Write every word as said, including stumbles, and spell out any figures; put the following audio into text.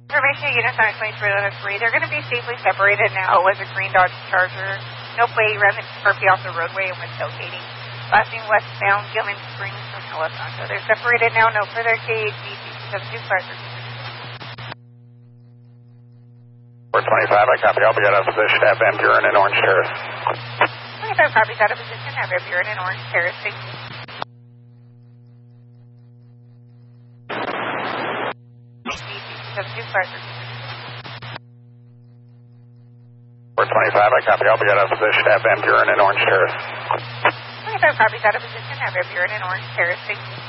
Information units on twenty-three oh three. They're going to be safely separated now with a green Dodge Charger. No plate, ran the Scorpio off the roadway and was tailgating. Passing westbound Gilman Springs from Elizondo. They're separated now. No further K H B seven two five. four twenty-five, I copy. I'll be out of position at Van Buren and Orange Terrace. twenty-five copies out of position at Van Buren and Orange Terrace. Thank you. seven two five. four twenty-five, I copy. I'll be out of position at Van Buren and Orange Terrace. twenty-five copies out of position at Van Buren and Orange Terrace. Thank you.